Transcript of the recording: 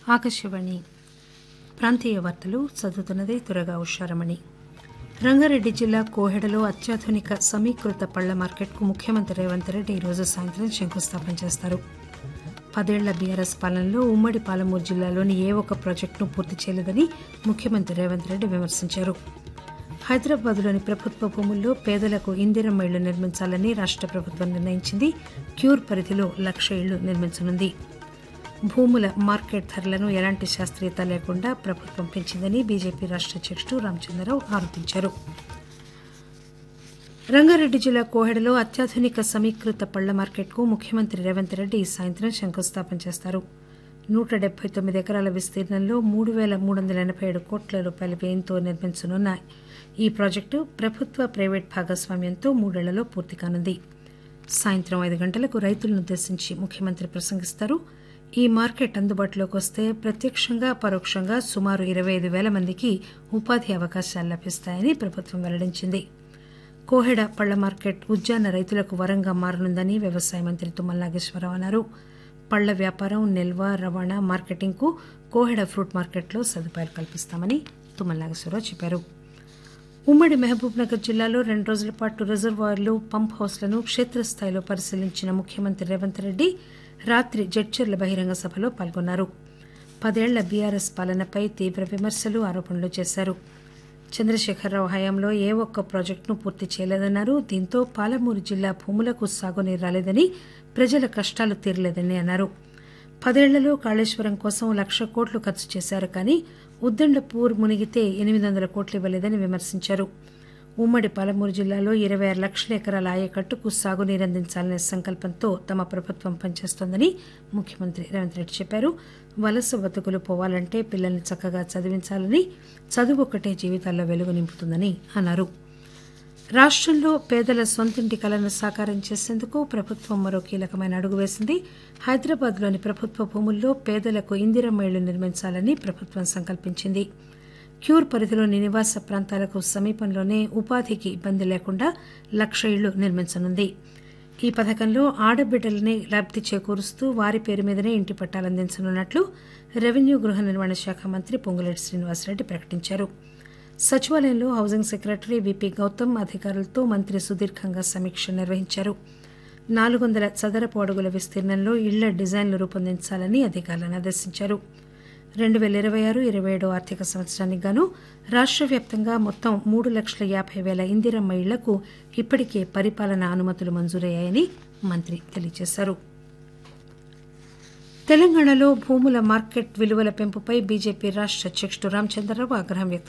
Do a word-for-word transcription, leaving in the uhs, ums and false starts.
ఆకాశవాణి ప్రాంతీయ వార్తలు చదువుతున్నది తురగా ఉషారమణి. రంగారెడ్డి జిల్లా కోహెడలో అత్యాధునిక సమీకృత పళ్ల మార్కెట్కు ముఖ్యమంత్రి రేవంత్ రెడ్డి ఈరోజు సాయంత్రం శంకుస్థాపన చేస్తారు. పదేళ్ల బీఆర్ఎస్ పాలనలో ఉమ్మడి పాలమూరు జిల్లాలోని ఏ ఒక్క ప్రాజెక్టును పూర్తి చేయలేదని ముఖ్యమంత్రి రేవంత్ రెడ్డి విమర్శించారు. హైదరాబాద్లోని ప్రభుత్వ భూముల్లో పేదలకు ఇందిరమ్మ ఇళ్లు నిర్మించాలని రాష్ట ప్రభుత్వం నిర్ణయించింది. క్యూర్ పరిధిలో లక్ష ఇళ్లు నిర్మించనుంది. భూముల మార్కెట్ ధరలను ఎలాంటి శాస్త్రీయత లేకుండా ప్రభుత్వం పెంచిందని బీజేపీ రాష్ట అధ్యకుడు రామచంద్రరావు ఆరోపించారు. రంగారెడ్డి జిల్లా కోహెడలో అత్యాధునిక సమీకృత పళ్ల మార్కెట్కు ముఖ్యమంత్రి రేవంత్ రెడ్డి ఈ సాయంత్రం శంకుస్థాపన చేస్తారు. నూట డెబ్బై తొమ్మిది ఎకరాల విస్తీర్ణంలో మూడు పేల మూడు వందల ఎనబై ఏడు కోట్ల రూపాయల వ్యయంతో నిర్మించనున్న ఈ ప్రాజెక్టు ప్రభుత్వ ప్రైవేట్ భాగస్వామ్యంతో మూడేళ్లలో పూర్తి కానుంది. సాయంత్రం ఐదు గంటలకు రైతులనుద్దేశించి ముఖ్యమంత్రి ప్రసంగిస్తారు. ఈ మార్కెట్ అందుబాటులోకి వస్తే ప్రత్యక్షంగా పరోక్షంగా సుమారు ఇరవై ఐదు పేల మందికి ఉపాధి అవకాశాలు లభిస్తాయని ప్రభుత్వం వెల్లడించింది. కోహెడ పళ్ల మార్కెట్ ఉద్యాన రైతులకు వరంగా మారనుందని వ్యవసాయ మంత్రి తుమ్మల నాగేశ్వరరావు అన్నారు. పళ్ల వ్యాపారం, నిల్వ, రవాణా, మార్కెటింగ్ కు కోహెడ ఫ్రూట్ మార్కెట్లో సదుపాయాలు కల్పిస్తామని తుమ్మల నాగేశ్వరరావు చెప్పారు. ఉమ్మడి మహబూబ్ నగర్ జిల్లాలో రెండు రోజుల పాటు రిజర్వాయర్లు, పంప్ హౌస్లను క్షేత్రస్థాయిలో పరిశీలించిన ముఖ్యమంత్రి రేవంత్ రెడ్డి రాత్రి జడ్చర్ల బహిరంగ సభలో పాల్గొన్నారు. పదేళ్ల బీఆర్ఎస్ పాలనపై తీవ్ర విమర్శలు, ఆరోపణలు చేశారు. చంద్రశేఖరరావు హయాంలో ఏ ఒక్క ప్రాజెక్టును పూర్తి చేయలేదన్నారు. దీంతో పాలమూరు జిల్లా భూములకు సాగునీరు రాలేదని, ప్రజల కష్టాలు తీరలేదని అన్నారు. పదేళ్లలో కాళేశ్వరం కోసం లక్ష కోట్లు ఖర్చు చేశారు కానీ ఉద్దండపూర్ మునిగితే ఎనిమిది వందల కోట్లు ఇవ్వలేదని విమర్శించారు. ఉమ్మడి పాలమూరు జిల్లాలో ఇరవై ఆరు లక్షల ఎకరాల ఆయకట్టుకు సాగునీరు అందించాలనే సంకల్పంతో తమ ప్రభుత్వం పనిచేస్తోందని ముఖ్యమంత్రి రేవంత్ రెడ్డి చెప్పారు. వలస బతుకులు పోవాలంటే పిల్లల్ని చక్కగా చదివించాలని, చదువు ఒక్కటే జీవితాల్లో వెలుగు నింపుతుందని అన్నారు. రాష్టంలో పేదల సొంతింటి కలను సాకారం చేసేందుకు ప్రభుత్వం మరో కీలకమైన అడుగు వేసింది. హైదరాబాద్లోని ప్రభుత్వ భూముల్లో పేదలకు ఇందిరమ్మ ఇళ్లు నిర్మించాలని ప్రభుత్వం సంకల్పించింది. క్యూర్ పరిధిలోని నివాస ప్రాంతాలకు సమీపంలోనే ఉపాధికి ఇబ్బంది లేకుండా లక్ష ఇళ్లు నిర్మించనుంది. ఈ పథకంలో ఆడబిడ్డలనే లబ్ది చేకూరుస్తూ వారి పేరు మీదనే ఇంటి పట్టాలు అందించనున్నట్లు రెవెన్యూ గృహ నిర్మాణ శాఖ మంత్రి పొంగులేటి శ్రీనివాసరెడ్డి ప్రకటించారు. సచివాలయంలో హౌసింగ్ సెక్రటరీ వీపీ గౌతమ్ అధికారులతో మంత్రి సుదీర్ఘంగా సమీక్ష నిర్వహించారు. నాలుగు వందల చదరపు అడుగుల విస్తీర్ణంలో ఇళ్ల డిజైన్లు రూపొందించాలని అధికారులను ఆదేశించారు. రెండు పేల ఇరవై ఆరు ఇరవై ఏడు ఆర్థిక సంవత్సరానికి గాను రాష్ట వ్యాప్తంగా మొత్తం మూడు లక్షల యాభై పేల ఇందిరమ్మ ఇళ్లకు ఇప్పటికే పరిపాలనా అనుమతులు మంజూరయ్యాయని మంత్రి తెలియజేశారు. తెలంగాణలో భూముల మార్కెట్ విలువల పెంపుపై బీజేపీ రాష్ట అధ్యకుడు రామచంద్రరావు ఆగ్రహం వ్యక్తం